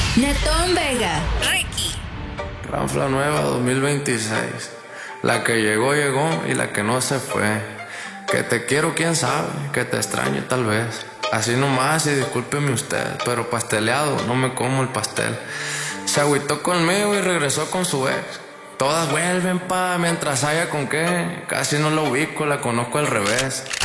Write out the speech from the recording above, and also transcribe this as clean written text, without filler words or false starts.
Netón Vega, Ricky. Ranfla nueva 2026. La que llegó, llegó y la que no se fue. Que te quiero, quién sabe, que te extraño tal vez. Así nomás y discúlpeme usted, pero pasteleado, no me como el pastel. Se agüitó conmigo y regresó con su ex. Todas vuelven mientras haya con qué. Casi no la ubico, la conozco al revés.